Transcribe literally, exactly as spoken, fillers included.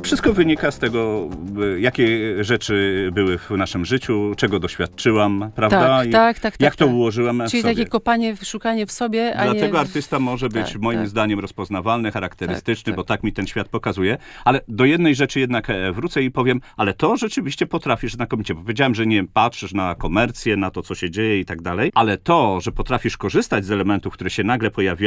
wszystko wynika z tego, jakie rzeczy były w naszym życiu, czego doświadczyłam, prawda? Tak, I tak, tak, jak tak, to tak. ułożyłem Czyli w sobie. takie kopanie, szukanie w sobie, a Dlatego nie... artysta może być Tak, moim tak. zdaniem rozpoznawalny, charakterystyczny, Tak, bo tak. tak mi ten świat pokazuje. Ale do jednej rzeczy jednak e, wrócę i powiem, ale to rzeczywiście potrafisz znakomicie. Bo powiedziałem, że nie patrzysz na komercję, na to, co się dzieje i tak dalej, ale to, że potrafisz korzystać z elementów, które się nagle pojawiają,